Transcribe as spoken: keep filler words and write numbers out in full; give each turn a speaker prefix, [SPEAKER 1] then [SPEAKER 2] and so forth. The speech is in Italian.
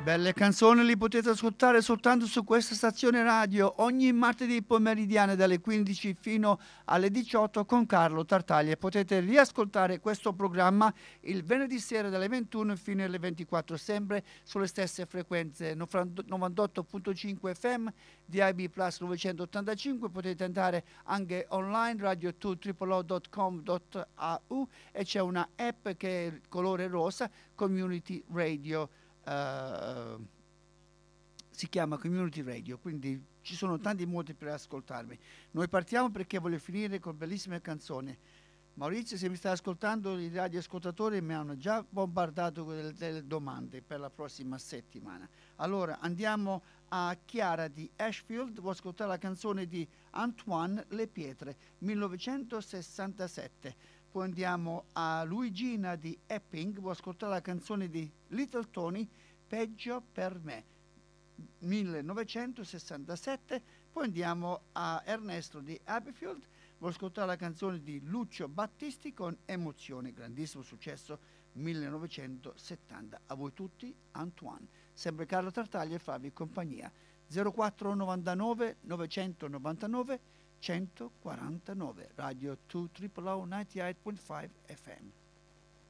[SPEAKER 1] Belle canzoni li potete ascoltare soltanto su questa stazione radio ogni martedì pomeridiano dalle quindici fino alle diciotto con Carlo Tartaglia. Potete riascoltare questo programma il venerdì sera dalle ventuno fino alle ventiquattro, sempre sulle stesse frequenze novantotto virgola cinque F M, D A B Plus novecentottantacinque. Potete andare anche online radio due punto com punto a u e c'è una app che è il colore rosa, Community Radio. Uh, si chiama Community Radio, quindi ci sono tanti modi per ascoltarmi. Noi partiamo perché voglio finire con bellissime canzoni. Maurizio, se mi stai ascoltando, i radioascoltatori mi hanno già bombardato con delle, delle domande per la prossima settimana. Allora andiamo a Chiara di Ashfield, vuoi ascoltare la canzone di Antoine Le Pietre, millenovecentosessantasette. Poi andiamo a Luigina di Epping, vuoi ascoltare la canzone di Little Tony, Peggio per me, millenovecentosessantasette. Poi andiamo a Ernesto di Abbeyfield, vuoi ascoltare la canzone di Lucio Battisti con Emozione, grandissimo successo, millenovecentosettanta. A voi tutti, Antoine. Sempre Carlo Tartaglia e farvi compagnia. zero quattro novantanove novecentonovantanove centoquarantanove, radio due punto zero novantaotto punto cinque F M.